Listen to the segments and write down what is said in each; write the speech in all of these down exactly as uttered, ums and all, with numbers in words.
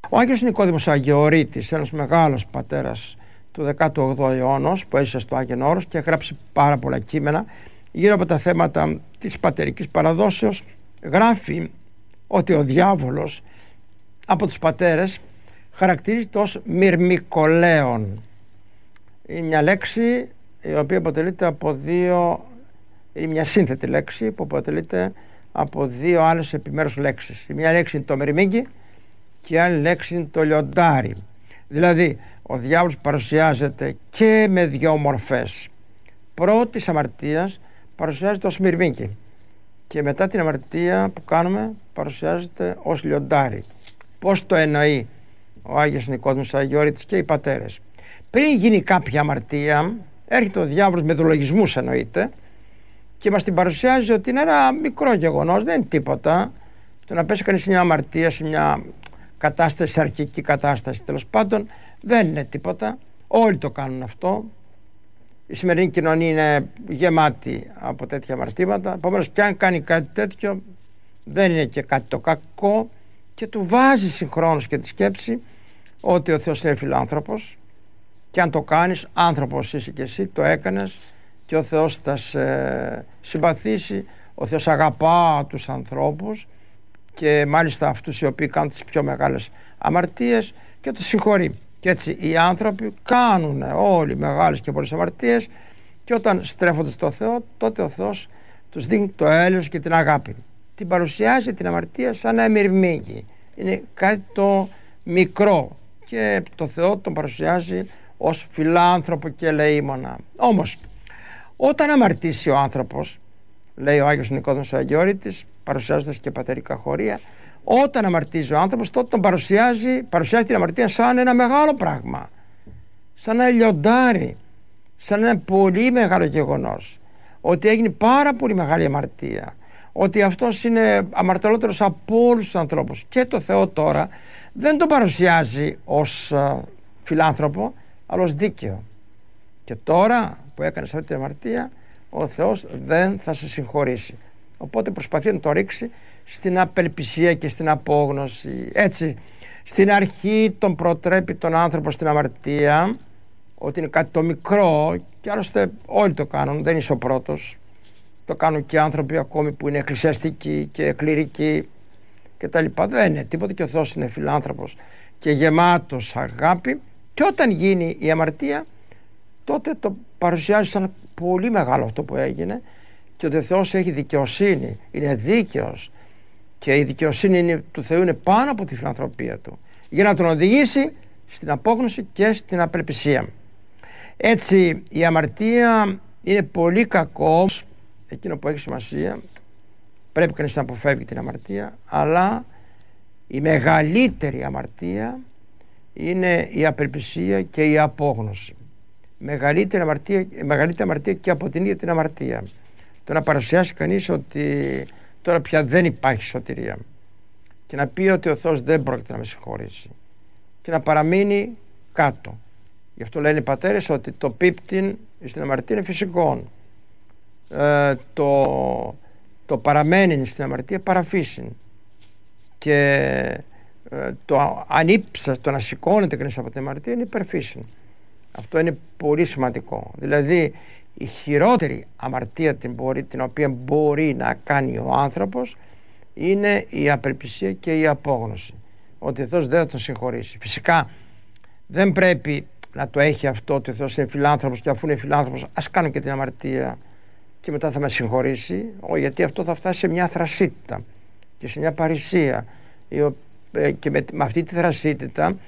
Ο Άγιος Νικόδημος Αγιορείτης, ένας μεγάλος πατέρας του δέκατου όγδοου αιώνα που έζησε στο Άγιον Όρος και έγραψε πάρα πολλά κείμενα γύρω από τα θέματα της πατερικής παραδόσεως, γράφει ότι ο διάβολος από τους πατέρες χαρακτηρίζεται ως μυρμικολέον. Είναι μια λέξη η οποία αποτελείται από δύο, είναι μια σύνθετη λέξη που αποτελείται από δύο άλλες επιμέρους λέξεις. Η μια λέξη είναι το μυρμήγκι και η άλλη λέξη είναι το λιοντάρι. Δηλαδή ο διάβολος παρουσιάζεται και με δύο μορφές. Πρώτης αμαρτίας παρουσιάζεται ως μυρμήγκι και μετά την αμαρτία που κάνουμε παρουσιάζεται ως λιοντάρι. Πώς το εννοεί ο Άγιος Νικόδημος Αγιορείτης και οι πατέρες? Πριν γίνει κάποια αμαρτία έρχεται ο διάβολος με δολογισμούς, εννοείται, και μας την παρουσιάζει ότι είναι ένα μικρό γεγονός, δεν είναι τίποτα. Το να πέσει κανείς σε μια αμαρτία, σε μια κατάσταση, σε αρχική κατάσταση τέλος πάντων, δεν είναι τίποτα. Όλοι το κάνουν αυτό. Η σημερινή κοινωνία είναι γεμάτη από τέτοια αμαρτήματα. Επομένως, και αν κάνει κάτι τέτοιο, δεν είναι και κάτι το κακό, και του βάζει συγχρόνως και τη σκέψη ότι ο Θεός είναι φιλάνθρωπος και αν το κάνεις, άνθρωπος είσαι και εσύ, το έκανες και ο Θεός θα σε συμπαθήσει. Ο Θεός αγαπά τους ανθρώπους και μάλιστα αυτούς οι οποίοι κάνουν τις πιο μεγάλες αμαρτίες και τους συγχωρεί. Και έτσι οι άνθρωποι κάνουν όλοι μεγάλες και πολλές αμαρτίες και όταν στρέφονται στο Θεό, τότε ο Θεός τους δίνει το έλεος και την αγάπη. Την παρουσιάζει την αμαρτία σαν ένα μυρμήγκι. Είναι κάτι το μικρό και το Θεό τον παρουσιάζει ως φιλάνθρωπο και ελεήμονα. Όμως όταν αμαρτήσει ο άνθρωπος, λέει ο Άγιος Νικόδημος Αγιορείτης, παρουσιάζοντας και πατερικά χωρία, όταν αμαρτίζει ο άνθρωπος, τότε τον παρουσιάζει, παρουσιάζει την αμαρτία σαν ένα μεγάλο πράγμα, σαν ένα λιοντάρι, σαν ένα πολύ μεγάλο γεγονός, ότι έγινε πάρα πολύ μεγάλη αμαρτία, ότι αυτός είναι αμαρτωλότερος από όλους τους ανθρώπους. Και το Θεό τώρα δεν τον παρουσιάζει ως uh, φιλάνθρωπο, αλλά ως δίκαιο. Και τώρα που έκανες αυτή την αμαρτία, ο Θεός δεν θα σε συγχωρήσει. Οπότε προσπαθεί να το ρίξει στην απελπισία και στην απόγνωση. Έτσι, στην αρχή τον προτρέπει τον άνθρωπο στην αμαρτία, ότι είναι κάτι το μικρό, και άλλωστε όλοι το κάνουν, δεν είσαι ο πρώτος. Το κάνουν και άνθρωποι ακόμη που είναι εκκλησιαστικοί και κληρικοί και τα λοιπά. Δεν είναι τίποτα και ο Θεός είναι φιλάνθρωπος και γεμάτος αγάπη, και όταν γίνει η αμαρτία τότε το παρουσιάζει σαν πολύ μεγάλο αυτό που έγινε και ότι ο Θεός έχει δικαιοσύνη, είναι δίκαιος και η δικαιοσύνη είναι, του Θεού είναι πάνω από τη φιλανθρωπία του, για να τον οδηγήσει στην απόγνωση και στην απελπισία. Έτσι η αμαρτία είναι πολύ κακό. Εκείνο που έχει σημασία, πρέπει κανείς να αποφεύγει την αμαρτία, αλλά η μεγαλύτερη αμαρτία είναι η απελπισία και η απόγνωση. Μεγαλύτερη αμαρτία, μεγαλύτερη αμαρτία και από την ίδια την αμαρτία. Το να παρουσιάσει κανείς ότι τώρα πια δεν υπάρχει σωτηρία και να πει ότι ο Θεός δεν πρόκειται να με συγχωρήσει και να παραμείνει κάτω. Γι' αυτό λένε οι πατέρες ότι το πίπτην στην αμαρτία είναι φυσικό. Ε, το, το παραμένει στην αμαρτία παραφύσιν, και ε, το ανύψα, το να σηκώνεται κανείς από την αμαρτία είναι υπερφύσιν. Αυτό είναι πολύ σημαντικό. Δηλαδή η χειρότερη αμαρτία την, μπορεί, την οποία μπορεί να κάνει ο άνθρωπος είναι η απελπισία και η απόγνωση, ότι ο Θεός δεν θα τον συγχωρήσει. Φυσικά δεν πρέπει να το έχει αυτό ότι ο Θεός είναι φιλάνθρωπος και αφού είναι φιλάνθρωπος ας κάνω και την αμαρτία και μετά θα με συγχωρήσει, γιατί αυτό θα φτάσει σε μια θρασίτητα και σε μια παρησία, και με, με αυτή τη θρασίτητα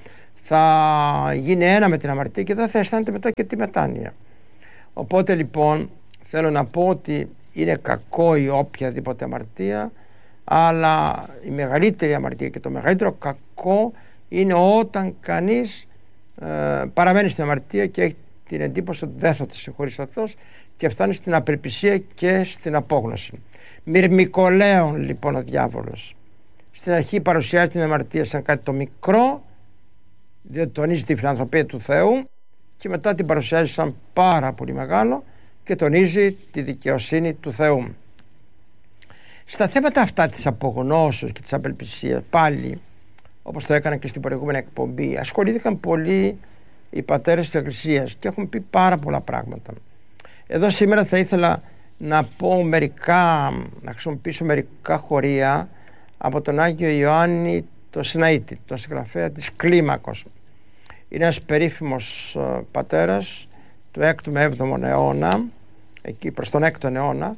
θα γίνει ένα με την αμαρτία και δεν θα αισθάνεται μετά και τη μετάνοια. Οπότε λοιπόν θέλω να πω ότι είναι κακό η οποιαδήποτε αμαρτία, αλλά η μεγαλύτερη αμαρτία και το μεγαλύτερο κακό είναι όταν κανείς ε, παραμένει στην αμαρτία και έχει την εντύπωση ότι δεν θα τη συγχωρήσει ο Θεός και φτάνει στην απελπισία και στην απόγνωση. Μυρμικολέον λοιπόν ο διάβολος. Στην αρχή παρουσιάζει την αμαρτία σαν κάτι το μικρό, διότι τονίζει τη φιλανθρωπία του Θεού, και μετά την παρουσιάζει σαν πάρα πολύ μεγάλο και τονίζει τη δικαιοσύνη του Θεού. Στα θέματα αυτά της απογνώσεως και της απελπισίας, πάλι όπως το έκανα και στην προηγούμενη εκπομπή. Ασχολήθηκαν πολύ οι πατέρες της Εκκλησίας και έχουν πει πάρα πολλά πράγματα. Εδώ σήμερα θα ήθελα να πω μερικά, να χρησιμοποιήσω μερικά χωρία από τον Άγιο Ιωάννη το Σιναήτη, τον συγγραφέα της Κλίμακος. Είναι ένας περίφημος uh, πατέρας του έκτου με έβδομου αιώνα, εκεί προς τον έκτο αιώνα,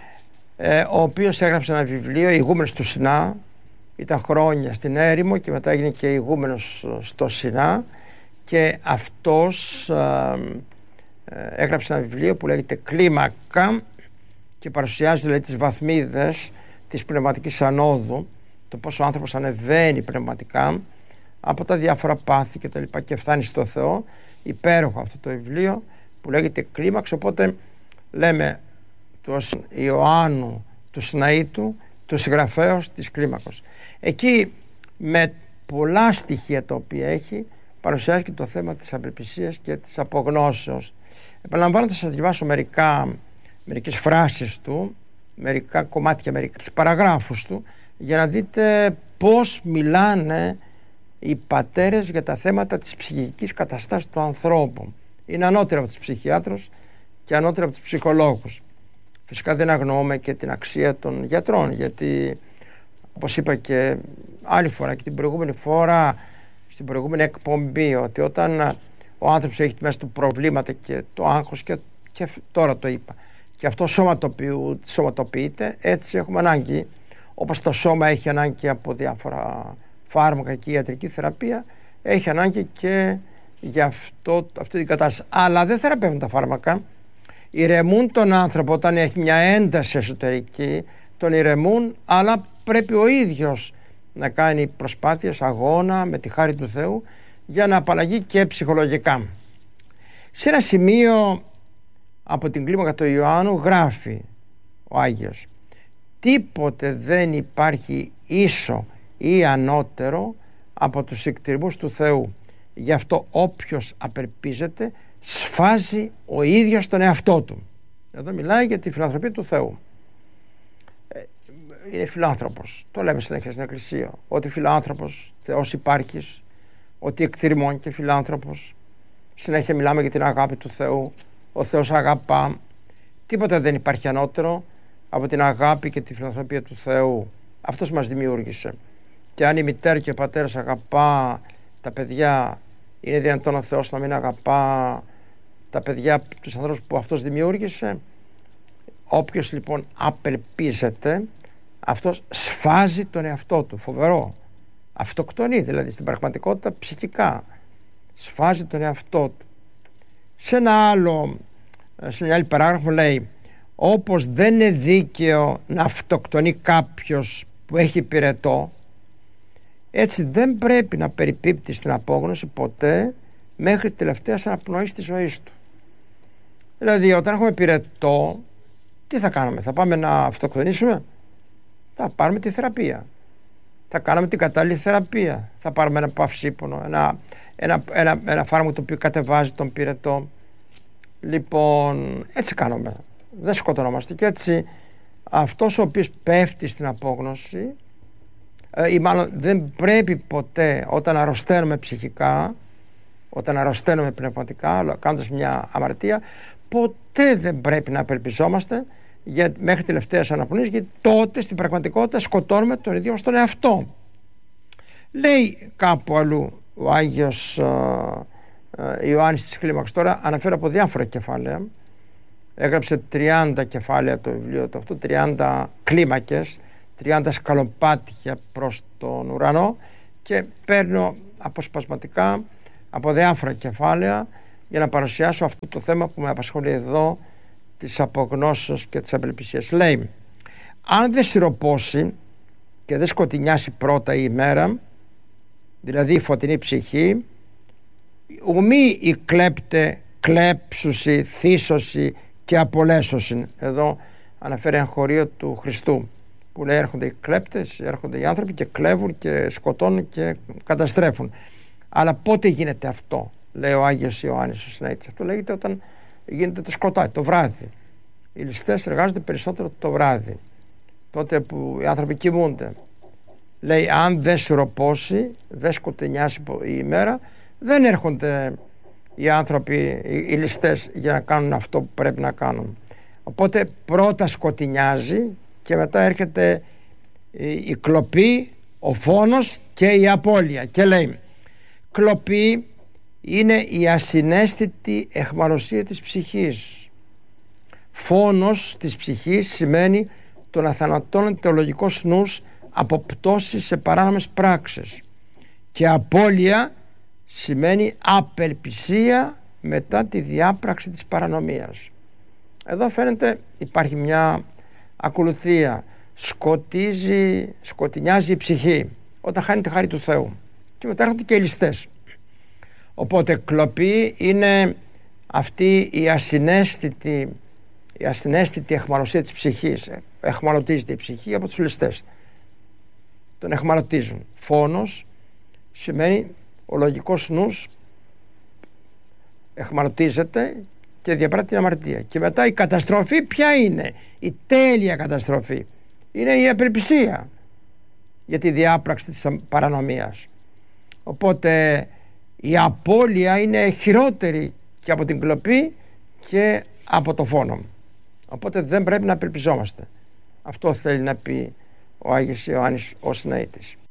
ε, ο οποίος έγραψε ένα βιβλίο, ηγούμενος του Σινά, ήταν χρόνια στην έρημο και μετά έγινε και ηγούμενος στο Σινά, και αυτός ε, ε, έγραψε ένα βιβλίο που λέγεται Κλίμακα και παρουσιάζει δηλαδή τις βαθμίδες της πνευματικής ανόδου, το πόσο ο άνθρωπος ανεβαίνει πνευματικά από τα διάφορα πάθη και τα λοιπά και φτάνει στο Θεό. Υπέροχο αυτό το βιβλίο που λέγεται Κλίμαξ. Οπότε λέμε του Ιωάννου του Σιναήτου, του συγγραφέως της Κλίμακος. Εκεί με πολλά στοιχεία τα οποία έχει παρουσιάζει και το θέμα της απελπισίας και της απογνώσεως. Επαναλαμβάνω, θα σας διαβάσω μερικά, μερικές φράσεις του, μερικά κομμάτια, μερικές παραγράφους του, για να δείτε πώς μιλάνε οι πατέρες για τα θέματα της ψυχικής καταστάσης του ανθρώπου. Είναι ανώτερο από τους ψυχιάτρους και ανώτερο από τους ψυχολόγους. Φυσικά δεν αγνοούμε και την αξία των γιατρών, γιατί όπως είπα και άλλη φορά και την προηγούμενη φορά στην προηγούμενη εκπομπή, ότι όταν ο άνθρωπος έχει μέσα του προβλήματα και το άγχος, και, και τώρα το είπα, και αυτό σωματοποιείται, έτσι έχουμε ανάγκη, όπως το σώμα έχει ανάγκη από διάφορα φάρμακα και ιατρική θεραπεία, έχει ανάγκη και για αυτό, αυτή την κατάσταση. Αλλά δεν θεραπεύουν τα φάρμακα, ηρεμούν τον άνθρωπο όταν έχει μια ένταση εσωτερική, τον ηρεμούν, αλλά πρέπει ο ίδιος να κάνει προσπάθειες, αγώνα με τη χάρη του Θεού για να απαλλαγεί και ψυχολογικά. Σε ένα σημείο από την Κλίμακα του Ιωάννου γράφει ο Άγιος: τίποτε δεν υπάρχει ίσο ή ανώτερο από τους εκτιρμούς του Θεού. Γι' αυτό όποιος απελπίζεται σφάζει ο ίδιος τον εαυτό του. Εδώ μιλάει για τη φιλανθρωπία του Θεού. Είναι φιλάνθρωπος, το λέμε συνέχεια στην Εκκλησία, ότι φιλάνθρωπος, Θεός υπάρχεις, ότι εκτιρμών και φιλάνθρωπος. Συνέχεια μιλάμε για την αγάπη του Θεού, ο Θεός αγαπά. Τίποτα δεν υπάρχει ανώτερο από την αγάπη και τη φιλανθρωπία του Θεού. Αυτός μας δημιούργησε. Και αν η μητέρα και ο πατέρας αγαπά τα παιδιά, είναι δυνατόν ο Θεός να μην αγαπά τα παιδιά, τους ανθρώπους που αυτός δημιούργησε? Όποιος λοιπόν απελπίζεται, αυτός σφάζει τον εαυτό του. Φοβερό. Αυτοκτονεί δηλαδή στην πραγματικότητα ψυχικά. Σφάζει τον εαυτό του. Σε ένα άλλο, σε μια άλλη παράγραφο λέει: όπως δεν είναι δίκαιο να αυτοκτονεί κάποιος που έχει πυρετό, έτσι δεν πρέπει να περιπίπτει στην απόγνωση ποτέ μέχρι τελευταίας αναπνοής της ζωής του. Δηλαδή όταν έχουμε πυρετό, τι θα κάνουμε? Θα πάμε να αυτοκτονήσουμε? Θα πάρουμε τη θεραπεία, θα κάνουμε την κατάλληλη θεραπεία, θα πάρουμε ένα παυσίπονο, ένα, ένα, ένα, ένα φάρμακο το οποίο κατεβάζει τον πυρετό. Λοιπόν, έτσι κάνουμε, δεν σκοτωνόμαστε. Και έτσι αυτός ο οποίος πέφτει στην απόγνωση, ή μάλλον δεν πρέπει ποτέ, όταν αρρωσταίνουμε ψυχικά, όταν αρρωσταίνουμε πνευματικά, κάνοντας μια αμαρτία, ποτέ δεν πρέπει να απελπιζόμαστε για, μέχρι τελευταίας αναπνοής, γιατί τότε στην πραγματικότητα σκοτώνουμε τον ίδιο μας τον εαυτό. Λέει κάπου αλλού ο Άγιος uh, uh, Ιωάννης της Κλίμακος, τώρα αναφέρω από διάφορα κεφάλαια, έγραψε τριάντα κεφάλαια το βιβλίο του αυτό, τριάντα κλίμακες, τριάντα σκαλοπάτια προς τον ουρανό, και παίρνω αποσπασματικά από διάφορα κεφάλαια για να παρουσιάσω αυτό το θέμα που με απασχολεί εδώ, της απογνώσεως και της απελπισίας. Λέει: αν δεν σιροπώσει και δεν σκοτεινιάσει πρώτα η ημέρα, δηλαδή η φωτεινή ψυχή, ουμή η κλέπτε κλέψουση, θύσωση και απολέσωση. Εδώ αναφέρει ένα χωρίο του Χριστού που λέει: έρχονται οι κλέπτες, έρχονται οι άνθρωποι και κλέβουν και σκοτώνουν και καταστρέφουν. Αλλά πότε γίνεται αυτό? Λέει ο Άγιος Ιωάννης ο Σιναήτης. Αυτό λέγεται όταν γίνεται το σκοτάδι, το βράδυ. Οι ληστές εργάζονται περισσότερο το βράδυ, τότε που οι άνθρωποι κοιμούνται. λέει αν δεν σουροπώσει, δεν σκοτεινιάσει η ημέρα, δεν έρχονται οι άνθρωποι, οι ληστές, για να κάνουν αυτό που πρέπει να κάνουν. Οπότε πρώτα σκοτεινιάζει και μετά έρχεται η κλοπή, ο φόνος και η απώλεια. Και λέει, κλοπή είναι η ασυναίσθητη αιχμαλωσία της ψυχής. Φόνος της ψυχής σημαίνει το να θανατώνεται ο λογικός νους από πτώση σε παράνομες πράξεις. Και απώλεια σημαίνει απελπισία μετά τη διάπραξη της παρανομίας. Εδώ φαίνεται υπάρχει μια ακολουθία. Σκοτίζει, σκοτεινιάζει η ψυχή όταν χάνει τη χάρη του Θεού. Και μετά έρχονται και οι ληστές. Οπότε κλοπή είναι αυτή η ασυναίσθητη η ασυναίσθητη αιχμαλωσία της ψυχής. Αιχμαλωτίζεται η ψυχή από τους ληστές. Τον αιχμαλωτίζουν. Φόνος σημαίνει ο λογικός νους αιχμαλωτίζεται και διαπράττει την αμαρτία. Και μετά η καταστροφή ποια είναι? Η τέλεια καταστροφή είναι η απελπισία για τη διάπραξη της παρανομίας. Οπότε η απώλεια είναι χειρότερη και από την κλοπή και από το φόνο. Οπότε δεν πρέπει να απελπιζόμαστε. Αυτό θέλει να πει ο Άγιος Ιωάννης ο Συναήτης.